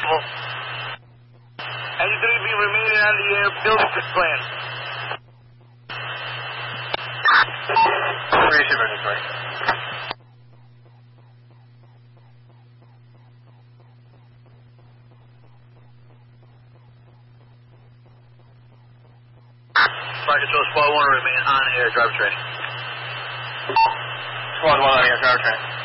83B remaining on the air, building to plan. Reissue inventory. Fire Control, Squad 1 remain on air, driver training. Squad 1 on air, driver training.